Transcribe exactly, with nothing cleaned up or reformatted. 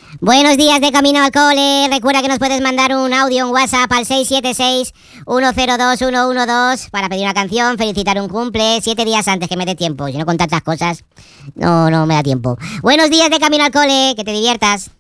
Buenos días de camino al cole. Recuerda que nos puedes mandar un audio en WhatsApp al seis siete seis, uno cero dos, uno uno dos para pedir una canción, felicitar un cumple, siete días antes, que me dé tiempo. Si no, con tantas cosas, no, no me da tiempo. Buenos días de camino al cole, que te diviertas.